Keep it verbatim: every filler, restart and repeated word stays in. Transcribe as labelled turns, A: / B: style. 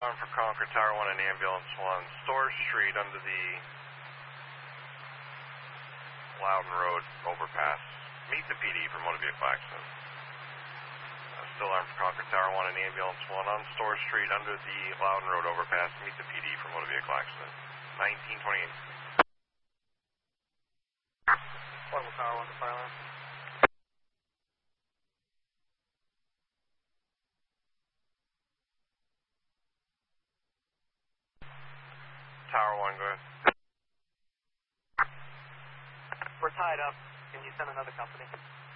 A: Alarm for Concord, Tower one and ambulance one. Storrs Street under the Loudon Road overpass. Meet the P D for motor vehicle accident. Uh, still alarm for Concord, Tower one and ambulance one on Storrs Street under the Loudon Road overpass. Meet the P D for motor vehicle accident. nineteen twenty-eight.
B: Portable Tower one to fire alarm.
A: Tower one, go ahead.
B: We're tied up. Can you send another company?